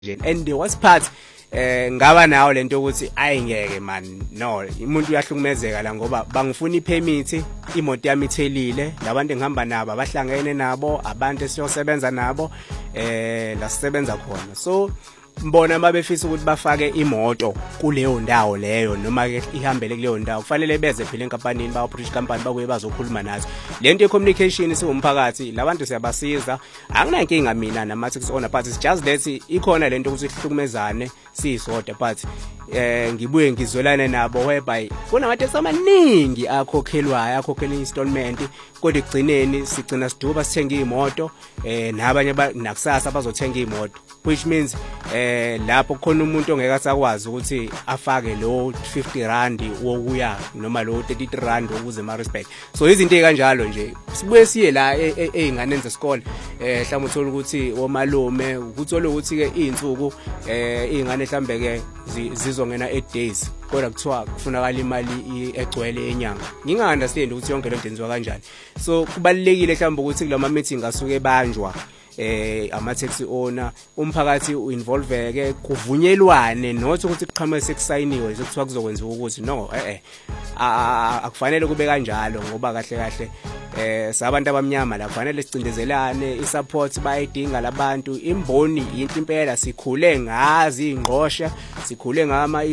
nje. And the worst part ngaba nawo lento ukuthi ayingeke man no umuntu uyahlukumezeka la ngoba bangifuna ipermit imoto yami ithelile labantu engihamba nabo abahlangene nabo abantu esiyosebenza nabo la sisebenza khona so mbona mabefisa ukuthi bafake imoto kuleyo ndawo leyo noma ke ihambele kuleyo ndawo kufanele beze phela enkampanini bawo British company bakuye bazokhuluma nazo lento ye-communication siwumphakathi labantu siyabasiza akunankinga mina nama-tax owner but it's just that ikhona lento ukuthi sihlukumezane sisodwa but ngibuye ngizwelane nabo whereby kunama-tax amaningi akhokhela installment kodwa ekugcineni sigcina siduba sithenga imoto nabanye nakusasa bazothenga imoto which means lapho khona umuntu ongeka sakwazi ukuthi afake lo 50 rand wokuya noma lo 33 rand ukuze ma respect so izinto ezikanjalo nje sibuye siye la einganeni zesikole mhlawumbe uthola ukuthi omalume ukuthola ukuthi ke izinsuku izingane mhlambe ke zizongena 8 days kodwa kuthiwa kufunakala imali egcwele enyanga nginga-understand ukuthi yonke lento yenziwa kanjani so kubalekile mhlawumbe ukuthi kulama meeting asuke banjwa ama-taxi owner umphakathi uinvolveke kuvunyelwane not ukuthi kuqhamuke sekusayiniwe sekuthiwa kuzokwenziwa ukuthi no akufanele kube kanjalo ngoba kahle kahle sabantu abamnyama la kufanele sicindezelane isupport bayidinga labantu imboni yinto impela sikhule ngazi ingqosha sikhule ngama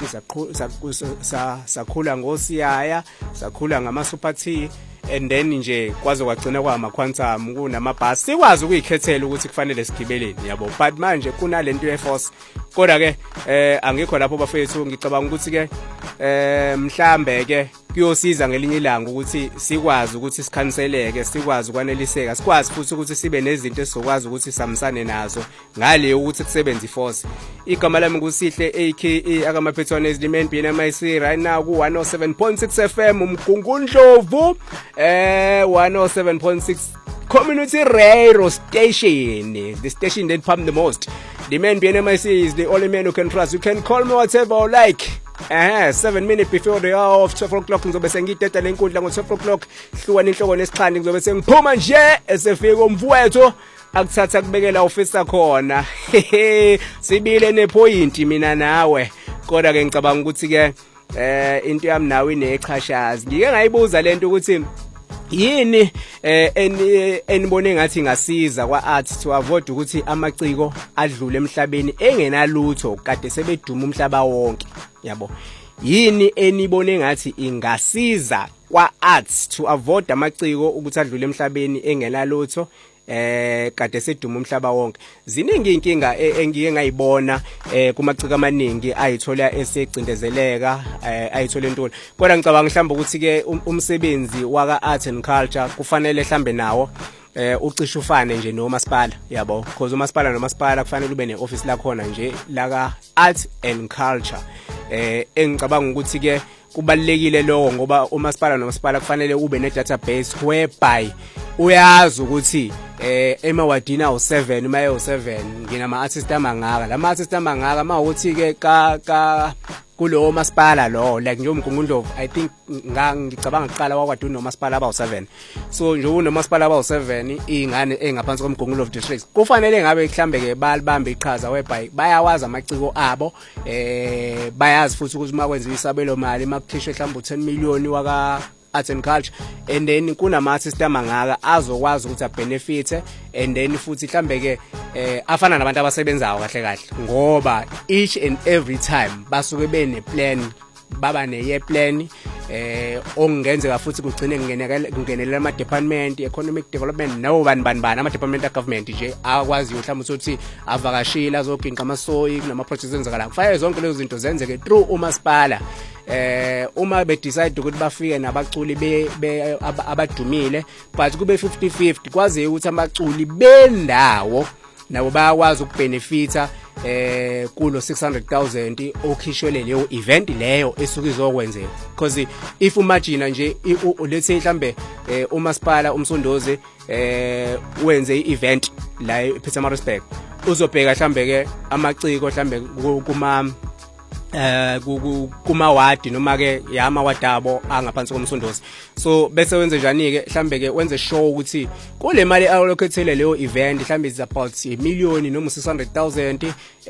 E20 sakhula ngosiyaya sakhula ngama Super T and then nje kwaze kwagcina kwama quantum kunamabhasi sikwazi ukuyikhethela ukuthi kufanele sigibeleni yabo but manje kunalento ye-force kodwa ke angikho lapho bafethu ngicabanga ukuthi ke mhlambe ke kuyosiza ngelinye ilanga ukuthi sikwazi ukuthi sikhanseleke sikwazi ukwaneliseka sikwazi futhi ukuthi sibe nezinto esizokwazi ukuthi samsane nazo ngale ukuthi kusebenza iforce igama lami ngusihle aka akamaphethwana Limani BNMIC right now ku 107.6 FM umgungundlovu 107.6 community radio station the station that pump the most Limani BNMIC is the only man who can trust you can call me whatever you like 7 minutes before the hour of 12 o'clock ngizobe sengiteta lenkundla ngo 12 o'clock hluka inhloko nesixhandi ngizobe sengiphuma nje esefika umfowethu akuthatha kubekela officer khona sibile nepoint mina nawe kodwa ke ngicabanga ukuthi ke into yami nawe inechashazi ngike ngayibuza lento ukuthi yini enibone ngathi ngasiza kwa-art to avoid ukuthi amaciko adlule emhlabeni engenalutho kade sebeduma umhlaba wonke yabo yini enibone ngathi ingasiza kwa-art to avoid amaciko ukuthi adlule emhlabeni engenalutho kade seduma umhlaba wonke ziningi inkinga engike ngayibona kumaciko amaningi ayithola esecindezeleka ayithola intoni kodwa ngicabanga mhlawumbe ukuthi ke umsebenzi waka art and culture kufanele mhlambe nawo ucishe ufane nje nomasipala yabo because umasipala nomasipala kufanele ube neoffice la khona nje laka art and culture engicabanga ukuthi ke kubalekile lokho ngoba umasipala nomasipala kufanele ube ne database whereby uyazi ukuthi emawadini awu7 maye u7 nginama artist amangaka lama artist amangaka mawuthi ke ka kulo masipala lo like nje umgungundlovu I think ngicabanga kuqala wakwaduni nomasipala abawu7 so nje unomasipala abawu7 izingane engaphansi komgungundlovu district kufanele ngabe mhlambe ke balibambe iqhaza whereby bayawazi amaciko abo bayazi futhi ukuthi makwenziwa isabelo mali makukhishwe mhlambe u10 million waka art and culture and then kunama artist amangaka azokwazi ukuthi abenefit and then futhi mhlambe ke afana nabantu abasebenzayo kahle kahle ngoba each and every time basuke bene plan baba ne plan ongenzeka futhi kugcine kungenelela ama department economic development nawo bani ama department of government nje akwazi mhlawumbe ukuthi avakashila azoginqa amasoyi kunama projects enzakala kufanele zonke lezo zinto zenzeke through umasipala uma be decide ukuthi bafike nabaculi abadumile but kube 50-50 kwazi ukuthi abaculi bendawo nabo bayakwazi ukubenefita kulo 600,000 okhishwele leyo event leyo esuke izokwenzeka because if imagine nje let's say mhlambe umasipala umsondoze wenze i-event la ePeter Respect uzobheka mhlambe ke amaciko mhlambe kumawadi noma ke yamawadi abo angaphansi komsundozi. So bese wenze njani ke mhlambe ke wenze sure ukuthi kule mali allocated leyo event mhlambe is about 1 million noma 600,000